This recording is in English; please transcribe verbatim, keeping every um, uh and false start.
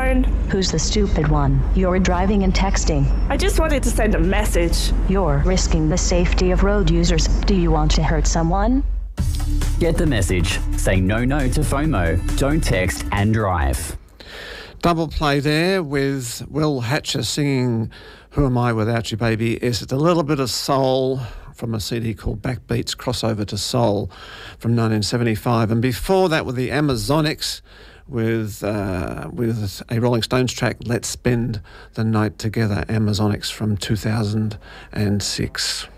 phone. Who's the stupid one? You're driving and texting. I just wanted to send a message. You're risking the safety of road users. Do you want to hurt someone? Get the message. Say no no to FOMO. Don't text and drive. Double play there with Will Hatcher singing Who Am I Without You, Baby? Is it a little bit of soul from a C D called Backbeats Crossover to Soul from nineteen seventy-five. And before that, with the Amazonics, with uh, with a Rolling Stones track, Let's Spend the Night Together, Amazonics from two thousand six.